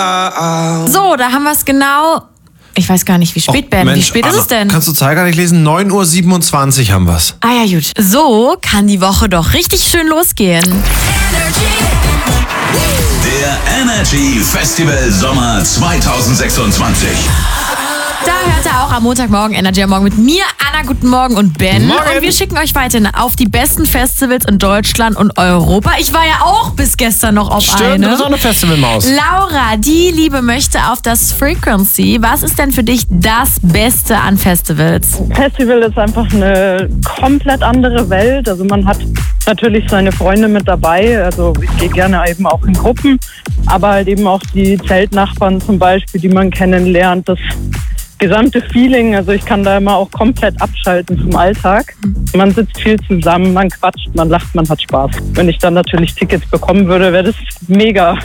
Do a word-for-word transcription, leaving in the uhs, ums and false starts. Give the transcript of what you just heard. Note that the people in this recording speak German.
So, da haben wir es genau. Ich weiß gar nicht, wie spät, Ben. Mensch, wie spät Anna, ist es denn? Kannst du Zeit gar nicht lesen? neun Uhr siebenundzwanzig haben wir's. Ah ja, gut. So kann die Woche doch richtig schön losgehen. Der Energy Festival Sommer zwanzig sechsundzwanzig. Da hört er auch am Montagmorgen Energy am Morgen mit mir, Anna, guten Morgen und Ben. Morgen. Und wir schicken euch weiterhin auf die besten Festivals in Deutschland und Europa. Ich war ja auch bis gestern noch auf Stimmt, eine. du bist auch eine Festivalmaus. Laura, die Liebe möchte auf das Frequency. Was ist denn für dich das Beste an Festivals? Festival ist einfach eine komplett andere Welt. Also man hat natürlich seine Freunde mit dabei. Also ich gehe gerne eben auch in Gruppen, aber halt eben auch die Zeltnachbarn zum Beispiel, die man kennenlernt. Das gesamte Feeling, also ich kann da immer auch komplett abschalten vom Alltag. Man sitzt viel zusammen, man quatscht, man lacht, man hat Spaß. Wenn ich dann natürlich Tickets bekommen würde, wäre das mega.